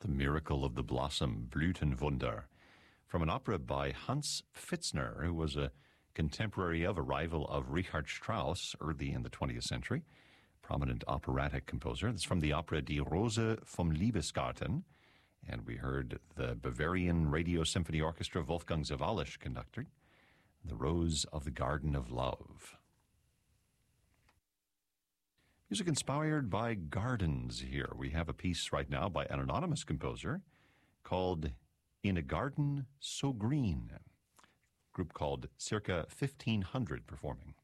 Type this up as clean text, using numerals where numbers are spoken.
The Miracle of the Blossom, Blütenwunder, from an opera by Hans Pfitzner, who was a contemporary of a rival of Richard Strauss early in the 20th century, prominent operatic composer. It's from the opera Die Rose vom Liebesgarten, and we heard the Bavarian Radio Symphony Orchestra, Wolfgang Sawallisch conducting The Rose of the Garden of Love. Music inspired by gardens here. We have a piece right now by an anonymous composer called In a Garden So Green. A group called Circa 1500 performing.